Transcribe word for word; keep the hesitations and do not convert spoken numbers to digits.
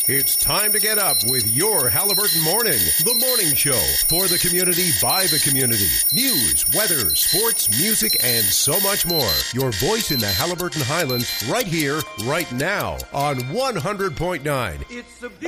It's time to get up with your Halliburton Morning, the morning show for the community by the community. News, weather, sports, music, and so much more. Your voice in the Halliburton Highlands right here, right now on one hundred point nine. It's a